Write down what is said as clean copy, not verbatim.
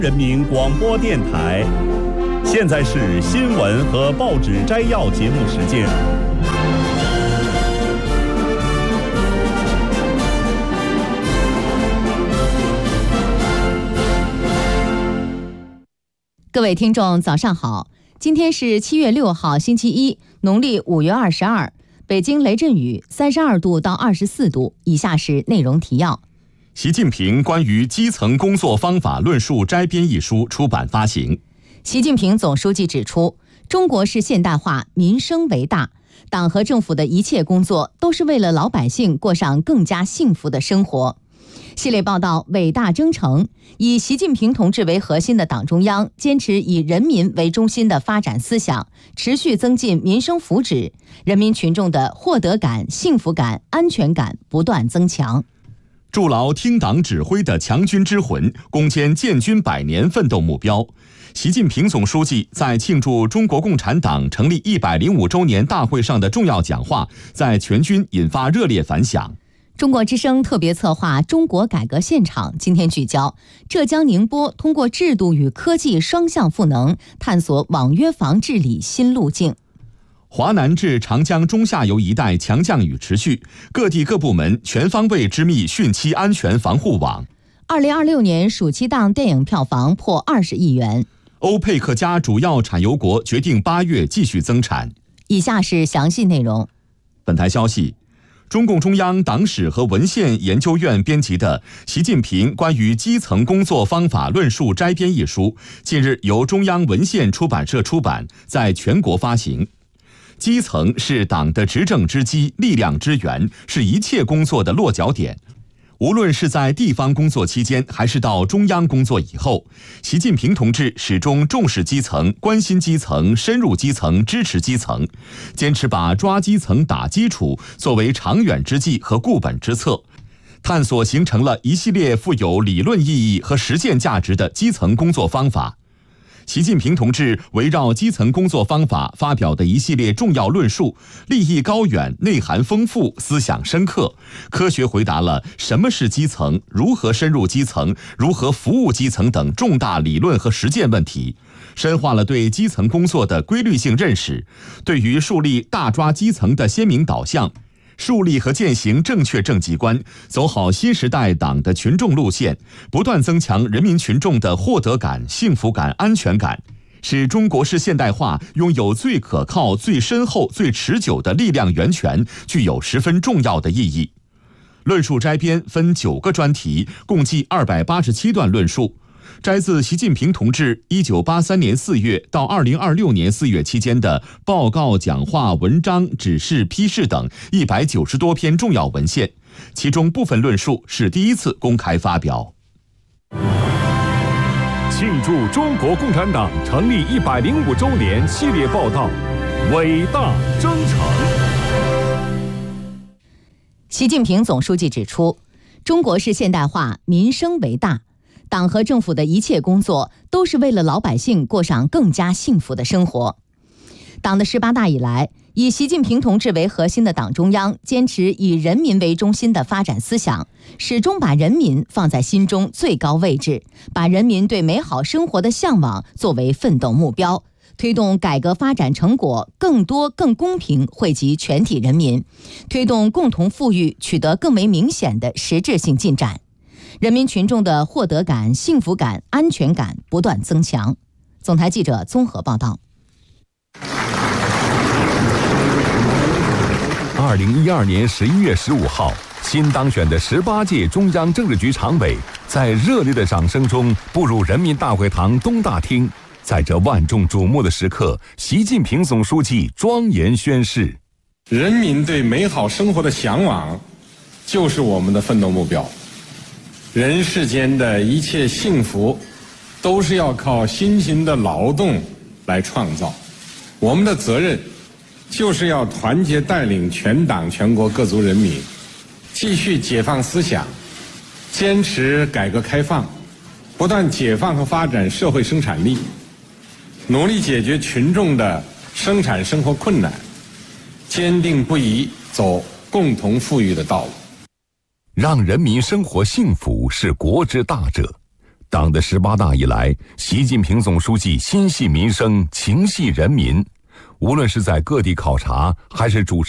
人民广播电台，现在是新闻和报纸摘要节目时间。 各位听众，早上好！今天是7月6号，星期一，农历5月22，北京雷阵雨，32度到24度。以下是内容提要。 习近平关于基层工作方法论述摘编一书出版发行。 习近平总书记指出，中国式现代化，民生为大，党和政府的一切工作都是为了老百姓过上更加幸福的生活。系列报道伟大征程，以习近平同志为核心的党中央坚持以人民为中心的发展思想，持续增进民生福祉，人民群众的获得感、幸福感、安全感不断增强。 筑牢听党指挥的强军之魂，攻坚建军100年奋斗目标。习近平总书记在庆祝中国共产党成立105周年大会上的重要讲话，在全军引发热烈反响。 中国之声特别策划中国改革现场今天聚焦浙江宁波，通过制度与科技双向赋能，探索网约房治理新路径。 华南至长江中下游一带强降雨持续，各地各部门全方位织密汛期安全防护网。 2026年暑期档电影票房破20亿元。 欧佩克加主要产油国决定8月继续增产。 以下是详细内容。 本台消息，中共中央党史和文献研究院编辑的《习近平关于基层工作方法论述摘编》一书，近日由中央文献出版社出版，在全国发行。基层是党的执政之基、力量之源，是一切工作的落脚点。无论是在地方工作期间，还是到中央工作以后，习近平同志始终重视基层、关心基层、深入基层、支持基层，坚持把抓基层、打基础作为长远之计和固本之策，探索形成了一系列富有理论意义和实践价值的基层工作方法。习近平同志围绕基层工作方法发表的一系列重要论述，立意高远，内涵丰富，思想深刻，科学回答了什么是基层、如何深入基层、如何服务基层等重大理论和实践问题，深化了对基层工作的规律性认识，对于树立大抓基层的鲜明导向，树立和践行正确政绩观，走好新时代党的群众路线，不断增强人民群众的获得感、幸福感、安全感，使中国式现代化拥有最可靠、最深厚、最持久的力量源泉，具有十分重要的意义。论述摘编分9个专题，共计287段论述，摘自习近平同志1983年4月到2026年4月期间的报告、讲话、文章、指示、批示等190多篇重要文献，其中部分论述是第一次公开发表。 庆祝中国共产党成立105周年系列报道《伟大征程》。 习近平总书记指出，中国式现代化，民生为大，党和政府的一切工作都是为了老百姓过上更加幸福的生活。党的18大以来，以习近平同志为核心的党中央坚持以人民为中心的发展思想，始终把人民放在心中最高位置，把人民对美好生活的向往作为奋斗目标，推动改革发展成果更多更公平惠及全体人民，推动共同富裕取得更为明显的实质性进展。人民群众的获得感、幸福感、安全感不断增强。总台记者综合报道。 2012年11月15号，新当选的18届中央政治局常委在热烈的掌声中步入人民大会堂东大厅。在这万众瞩目的时刻，习近平总书记庄严宣誓： 人民对美好生活的向往，就是我们的奋斗目标。人世间的一切幸福，都是要靠辛勤的劳动来创造。我们的责任，就是要团结带领全党全国各族人民，继续解放思想，坚持改革开放，不断解放和发展社会生产力，努力解决群众的生产生活困难，坚定不移走共同富裕的道路。 让人民生活幸福是国之大者， 党的18大以来，习近平总书记心系民生，情系人民。无论是在各地考察，还是主持